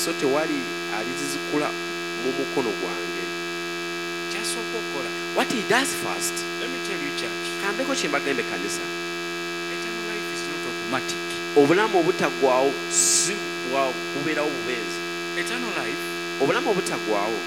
so tewali alizizikula mu mukono gwange. Kyasooka okukola. What he does first, Let me tell you, church. kambeko kye mbagambe kanisa, Eternal life is not automatic. obulamu obutaggwaawo si bwa kubeerawo bubeezi. Eternal life Obulamu obutaggwaawo